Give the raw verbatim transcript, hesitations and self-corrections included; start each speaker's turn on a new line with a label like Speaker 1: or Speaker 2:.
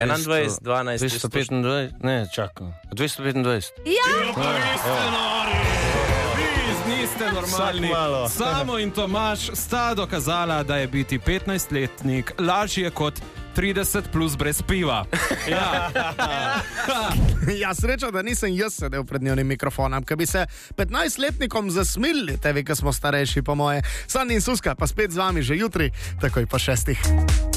Speaker 1: enaindvajset, dvanajst,
Speaker 2: dvesto petindvajset, ne, čakam. dvesto petindvajset.
Speaker 3: Ja!
Speaker 4: Niste normalni.
Speaker 2: Vsak malo.
Speaker 4: Samo in Tomaž sta dokazala, da je biti petnajstletnik lažje kot trideset plus brez piva. Ja.
Speaker 3: Ja, sreča, da nisem jaz sedel pred njenim mikrofonom, ker bi se petnajstletnikom zasmilili, tevi, ki smo starejši po moje. Sandi in Suska pa spet z vami že jutri, takoj po šestih.